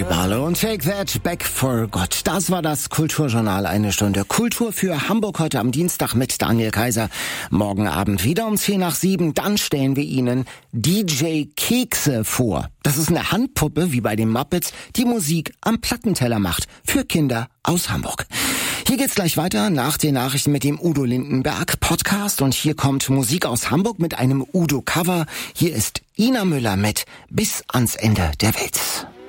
Hallo und Take That Back for God. Das war das Kulturjournal, eine Stunde Kultur für Hamburg heute am Dienstag mit Daniel Kaiser. Morgen Abend wieder um 6:10, dann stellen wir Ihnen DJ Kekse vor. Das ist eine Handpuppe, wie bei den Muppets, die Musik am Plattenteller macht für Kinder aus Hamburg. Hier geht's gleich weiter nach den Nachrichten mit dem Udo Lindenberg Podcast und hier kommt Musik aus Hamburg mit einem Udo-Cover. Hier ist Ina Müller mit Bis ans Ende der Welt.